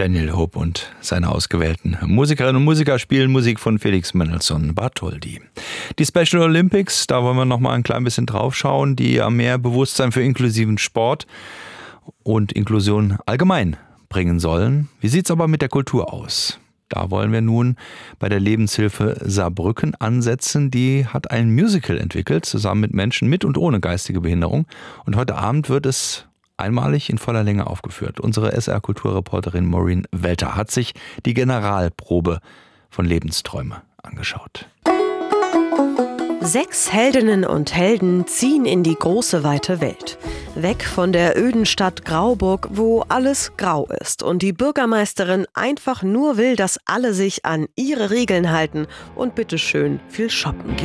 Daniel Hope und seine ausgewählten Musikerinnen und Musiker spielen Musik von Felix Mendelssohn Bartholdy. Die Special Olympics, da wollen wir noch mal ein klein bisschen drauf schauen, die ja mehr Bewusstsein für inklusiven Sport und Inklusion allgemein bringen sollen. Wie sieht's aber mit der Kultur aus? Da wollen wir nun bei der Lebenshilfe Saarbrücken ansetzen. Die hat ein Musical entwickelt, zusammen mit Menschen mit und ohne geistige Behinderung. Und heute Abend wird es einmalig in voller Länge aufgeführt. Unsere SR-Kulturreporterin Maureen Welter hat sich die Generalprobe von Lebensträume angeschaut. 6 Heldinnen und Helden ziehen in die große, weite Welt. Weg von der öden Stadt Grauburg, wo alles grau ist und die Bürgermeisterin einfach nur will, dass alle sich an ihre Regeln halten und bitteschön viel shoppen gehen.